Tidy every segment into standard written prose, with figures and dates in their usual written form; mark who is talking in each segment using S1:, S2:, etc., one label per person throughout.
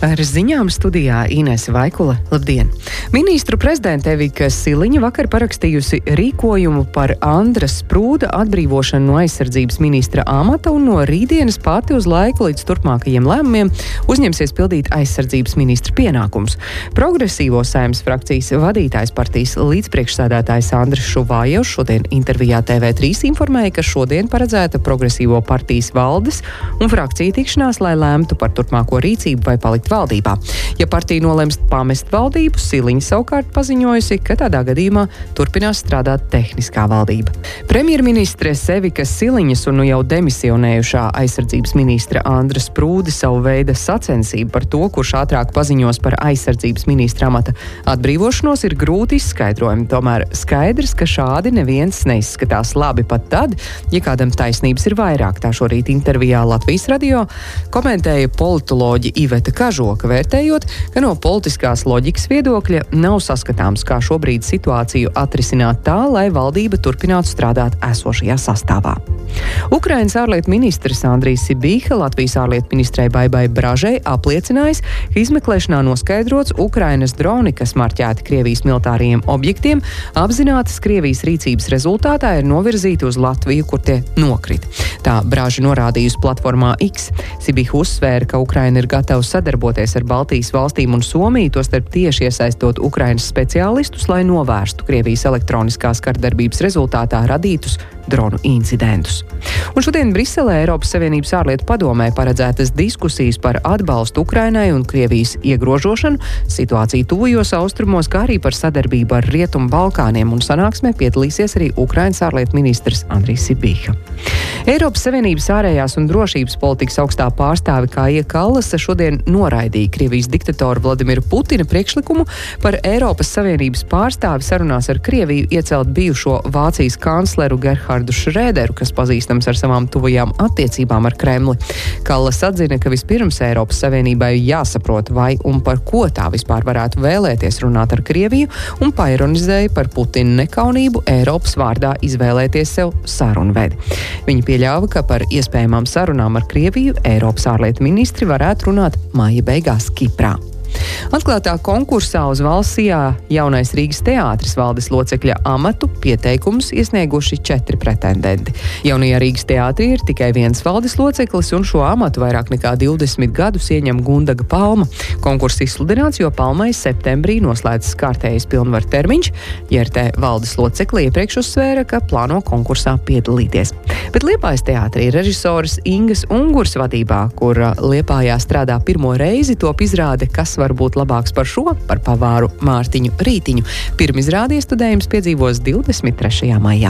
S1: Ar ziņām studijā Inese Vaikule. Labdien! Ministru prezidente Evika Siliņa vakar parakstījusi rīkojumu par Andras Sprūda atbrīvošanu no aizsardzības ministra amata un no rītdienas pati uz laiku līdz turpmākajiem lēmumiem uzņemsies pildīt aizsardzības ministra pienākumus. Progresīvo Saeimas frakcijas vadītājs partijas līdzpriekšsēdētājs Andris Šuvājevs šodien intervijā TV3 informēja, ka šodien paredzēta progresīvo partijas valdes un frakcija tikšanās, lai lēmtu par turpmāko rīcību vai palikt valdībā. Ja partija nolems pamest valdību, Siliņa savukārt paziņojusi, ka tādā gadījumā turpinās strādāt tehniskā valdība. Premjerministre Evika Siliņas un jau demisionējušā aizsardzības ministra Andra Sprūda savu veidu sacensību par to, kurš ātrāk paziņos par aizsardzības ministra amata atbrīvošanos, ir grūti izskaidrojumi. Tomēr skaidrs, ka šādi neviens neizskatās labi pat tad, ja kādam taisnības ir vairāk. Tā šorīt intervijā Latvijas radio komentēja politoloģi Iveta Kažoka, vērtējot, ka no politiskās loģikas viedokļa nav saskatāms, kā šobrīd situāciju atrisināt tā, lai valdība turpinātu strādāt esošajā sastāvā. Ukrainas ārlietu ministrs Andrijs Sibīha Latvijas ārlietu ministrei Baibai Bražai apliecinājis, ka izmeklēšanā noskaidrots Ukrainas droni, kas marķēti Krievijas militārajiem objektiem, apzinātas Krievijas rīcības rezultātā ir novirzīti uz Latviju, kur tie nokrit. Tā Braža norādījusi platformā X. Sibīha uzsvēra, ka Ukraina ir gatava sadarboties ar Baltijas valstīm un Somiju, tostarp tieši iesaistot Ukrainas speciālistus, lai novērstu Krievijas elektroniskās kardarbības rezultātā radītus dronu incidentus. Un šodien Briselē Eiropas Savienības ārlietu padomē paredzētas diskusijas par atbalstu Ukrainai un Krievijas iegrožošanu, situāciju tuvajos austrumos, kā arī par sadarbību ar Rietumu Balkāniem, un sanāksmē piedalīsies arī Ukrainas ārlietu ministrs Andrijs Sibīha. Eiropas Savienības ārējās un drošības politikas augstā pārstāve Kaija Kallase šodien noraidīja Krievijas diktatora Vladimira Putina priekšlikumu par Eiropas Savienības pārstāvi sarunās ar Krieviju iecelt bijušo Vācijas kancleru Gerhardu Šrēderu, kas pazīstams ar savām tuvajām attiecībām ar Kremli. Kallas atzina, ka vispirms Eiropas Savienībai jāsaprot, vai un par ko tā vispār varētu vēlēties runāt ar Krieviju, un paironizēja par Putina nekaunību Eiropas vārdā izvēlēties sev sarunvedi. Viņa pieļāva, ka par iespējamām sarunām ar Krieviju Eiropas ārlietu ministri varētu runāt māja beigās Kiprā. Atklātā konkursā uz Valsijā jaunais Rīgas teātris valdes locekļa amatu pieteikumus iesnieguši 4 pretendenti. Jaunajā Rīgas teātrī ir tikai viens valdes loceklis, un šo amatu vairāk nekā 20 gadus ieņem Gundaga Palma. Konkurss izsludināts, jo Palmai septembrī noslēdzas kārtējais pilnvaru termiņš. JRT valdes locekli iepriekš uzsvēra, ka plāno konkursā piedalīties. Bet Liepājas teātrī režisoras Ingas Ungurs vadībā, kur Liepājā strādā pirmo reizi, top izrāde, kas var būt labāks par šo, par pavāru Mārtiņu Rītiņu. Pirmizrādi iestudējums piedzīvos 23. maijā.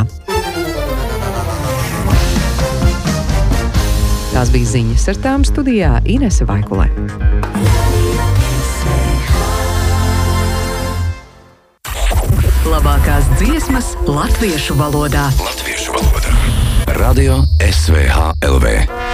S1: Tās bija ziņas, ar tām studijā Inese Vaikule. Labākās dziesmas latviešu valodā.
S2: Radio SVH LV.